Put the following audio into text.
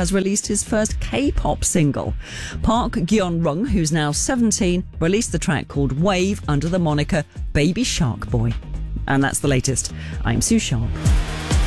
has released his first K-pop single. Park Gyeon-rung, who's now 17, released the track called Wave under the moniker Baby Shark Boy. And that's the latest. I'm Sue Sharp.